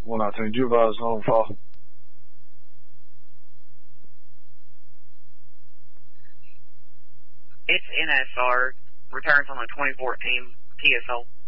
119, advise home fall. It's NSR, returns on the 2014 PSO.